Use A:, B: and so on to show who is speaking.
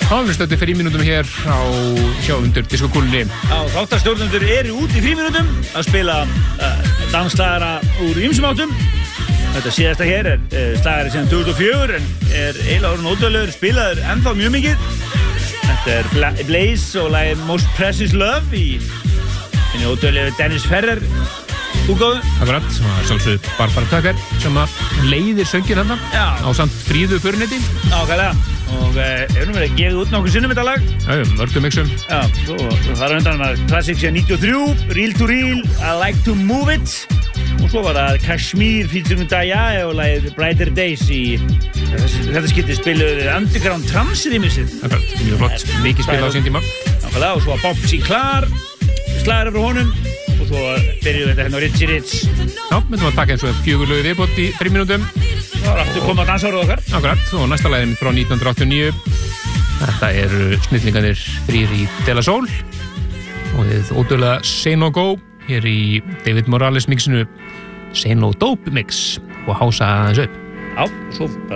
A: Hálfstöndi frímínútum hér á sjáundur diskokúlunni.
B: Já, þáttarstjórnendur eru út í frímínútum að spila dansslagara úr ýmsum áttum. Þetta síðasta hér slagari síðan 2004 en eiginlega orðinn ódöðlegur, spilaður ennþá mjög mikið. Þetta Blaze og lagið Most Precious Love í ódöðlegu Dennis Ferrer útgáfu.
A: Akkurat, sem var sjálfsögðu Barbara Tucker sem að leiðir söngin hennar á samt Fríðu Föruneyti.
B: Nákvæmlega. Og hefur nú verið að gefa út nokkuð sinnum þetta lag.
A: Já, mörgum mixum.
B: Já, og þar undan var Classic síðan 93, Real to Real, I Like to Move It. Og svo var það Kashmir featuring Daya og lagið Brighter Days í þetta skipti spiluðu Underground Trance remixið.
A: Akkurat, mjög flott, mikið spilað á sín tíma.
B: Nákvæmlega, og svo var Bob Sinclair, slagari frá honum. Og svo byrjuðu þetta hérna á Richie Rich.
A: Já, myndum að taka eins og 4 lög viðbót í 3 mínútum.
B: Það var aftur komað dansárið okkar.
A: Akkurat, og næsta lagið frá 1989. Þetta eru snillingarnir 3 í De La Soul og þið ótrúlega Say No Go hér í David Morales mixinu Say No Dope mix og hása aðeins upp.
B: Já, svo bara